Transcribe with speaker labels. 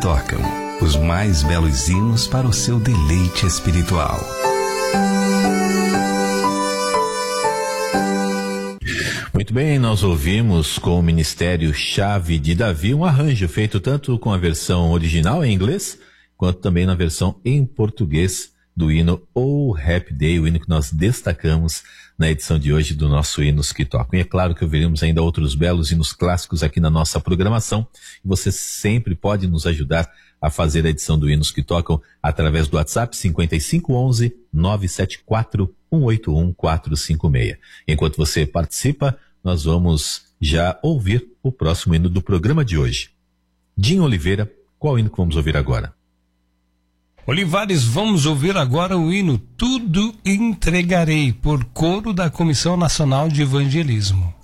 Speaker 1: tocam, os mais belos hinos para o seu deleite espiritual.
Speaker 2: Muito bem, nós ouvimos com o Ministério Chave de Davi um arranjo feito tanto com a versão original em inglês, quanto também na versão em português do hino Oh Happy Day, o hino que nós destacamos na edição de hoje do nosso Hinos que Tocam. E é claro que ouviremos ainda outros belos hinos clássicos aqui na nossa programação, e você sempre pode nos ajudar a fazer a edição do Hinos que Tocam através do WhatsApp 5511-974-181-456. Enquanto você participa, nós vamos já ouvir o próximo hino do programa de hoje. Dinho Oliveira, qual hino que vamos ouvir agora?
Speaker 3: Olivares, vamos ouvir agora o hino Tudo Entregarei, por coro da Comissão Nacional de Evangelismo.